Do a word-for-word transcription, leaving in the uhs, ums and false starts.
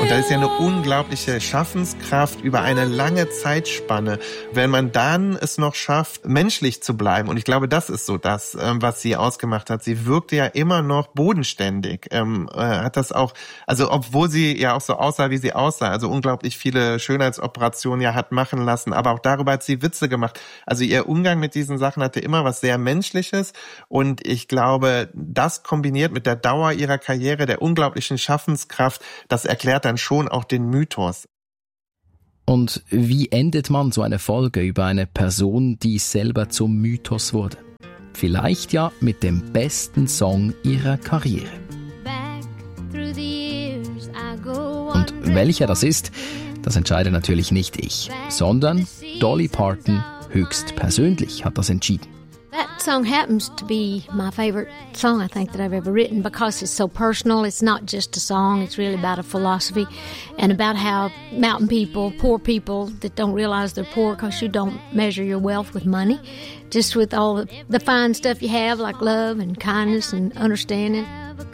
Und da ist ja eine unglaubliche Schaffenskraft über eine lange Zeitspanne. Wenn man dann es noch schafft, menschlich zu bleiben, und ich glaube, das ist so das, was sie ausgemacht hat. Sie wirkte ja immer noch bodenständig, ähm, hat das auch, also obwohl sie ja auch so aussah, wie sie aussah, also unglaublich viele Schönheitsoperationen ja hat machen lassen, aber auch darüber hat sie Witze gemacht. Also ihr Umgang mit diesen Sachen hatte immer was sehr Menschliches, und ich glaube, das kombiniert mit der Dauer ihrer Karriere, der unglaublichen Schaffenskraft, das erklärt dann schon auch den Mythos. Und wie endet man so eine Folge über eine Person, die selber zum Mythos wurde? Vielleicht ja mit dem besten Song ihrer Karriere. Und welcher das ist, das entscheide natürlich nicht ich, sondern Dolly Parton höchstpersönlich hat das entschieden. That song happens to be my favorite song I think that I've ever written because it's so personal. It's not just a song, it's really about a philosophy and about how mountain people, poor people that don't realize they're poor because you don't measure your wealth with money, just with all the, the fine stuff you have like love and kindness and understanding.